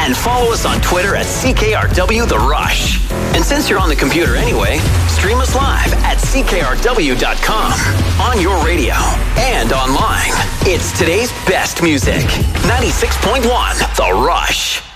And follow us on Twitter at CKRW The Rush. And since you're on the computer anyway, stream us live at CKRW.com, on your radio, and online. It's today's best music. 96.1 The Rush.